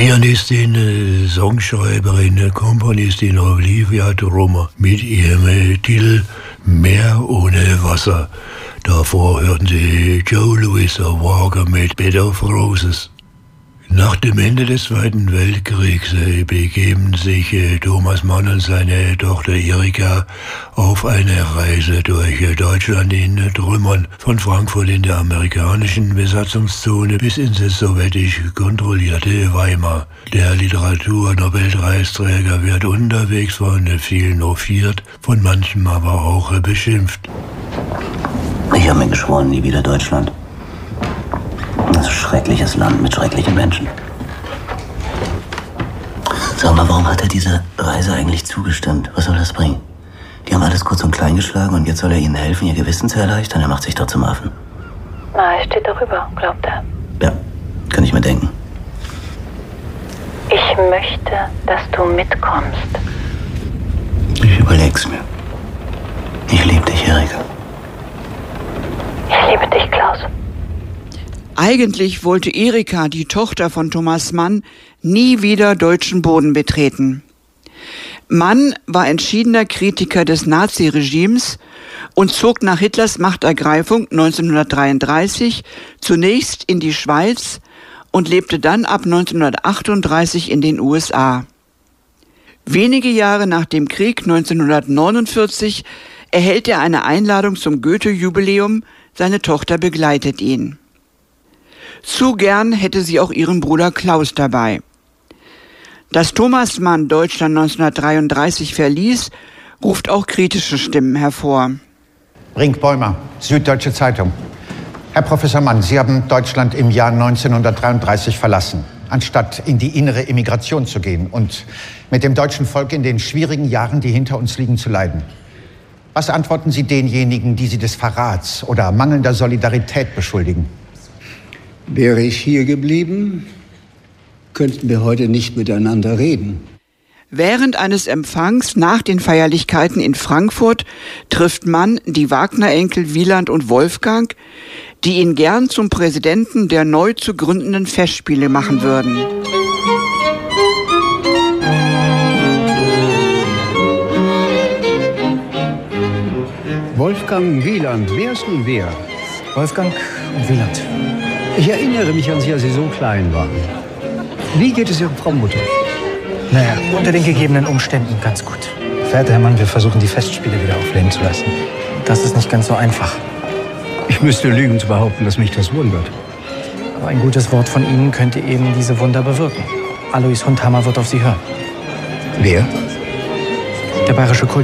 Pianistin, Songschreiberin, Komponistin Olivia Trummer mit ihrem Titel Meer ohne Wasser. Davor hörten Sie Joe Louis Walker mit Bed of Roses. Nach dem Ende des Zweiten Weltkriegs begeben sich Thomas Mann und seine Tochter Erika auf eine Reise durch Deutschland in Trümmern, von Frankfurt in der amerikanischen Besatzungszone bis ins sowjetisch kontrollierte Weimar. Der Literaturnobelpreisträger wird unterwegs von vielen hofiert, von manchem aber auch beschimpft. Ich habe mir geschworen, nie wieder Deutschland. Das ist ein schreckliches Land mit schrecklichen Menschen. Sag mal, warum hat er diese Reise eigentlich zugestimmt? Was soll das bringen? Die haben alles kurz und klein geschlagen und jetzt soll er ihnen helfen, ihr Gewissen zu erleichtern? Er macht sich doch zum Affen. Na, er steht darüber, glaubt er. Ja, kann ich mir denken. Ich möchte, dass du mitkommst. Ich überleg's mir. Ich liebe dich, Erika. Ich liebe dich, Klaus. Eigentlich wollte Erika, die Tochter von Thomas Mann, nie wieder deutschen Boden betreten. Mann war entschiedener Kritiker des Naziregimes und zog nach Hitlers Machtergreifung 1933 zunächst in die Schweiz und lebte dann ab 1938 in den USA. Wenige Jahre nach dem Krieg 1949 erhält er eine Einladung zum Goethe-Jubiläum, seine Tochter begleitet ihn. Zu gern hätte sie auch ihren Bruder Klaus dabei. Dass Thomas Mann Deutschland 1933 verließ, ruft auch kritische Stimmen hervor. Brink-Bäumer, Süddeutsche Zeitung. Herr Professor Mann, Sie haben Deutschland im Jahr 1933 verlassen, anstatt in die innere Emigration zu gehen und mit dem deutschen Volk in den schwierigen Jahren, die hinter uns liegen, zu leiden. Was antworten Sie denjenigen, die Sie des Verrats oder mangelnder Solidarität beschuldigen? Wäre ich hier geblieben, könnten wir heute nicht miteinander reden. Während eines Empfangs nach den Feierlichkeiten in Frankfurt trifft Mann die Wagner-Enkel Wieland und Wolfgang, die ihn gern zum Präsidenten der neu zu gründenden Festspiele machen würden. Wolfgang Wieland, wer ist nun wer? Wolfgang und Wieland. Ich erinnere mich an Sie, als Sie so klein waren. Wie geht es Ihrer Frau Mutter? Naja, unter den gegebenen Umständen ganz gut. Verehrter Herr Mann, wir versuchen, die Festspiele wieder aufleben zu lassen. Das ist nicht ganz so einfach. Ich müsste lügen zu behaupten, dass mich das wundert. Aber ein gutes Wort von Ihnen könnte eben diese Wunder bewirken. Alois Hundhammer wird auf Sie hören. Wer? Der bayerische Kult